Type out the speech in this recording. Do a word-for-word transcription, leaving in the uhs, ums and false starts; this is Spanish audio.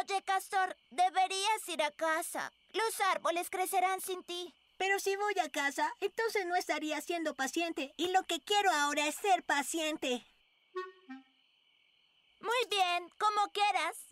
Oye, Castor, deberías ir a casa. Los árboles crecerán sin ti. Pero si voy a casa, entonces no estaría siendo paciente. Y lo que quiero ahora es ser paciente. Muy bien, como quieras.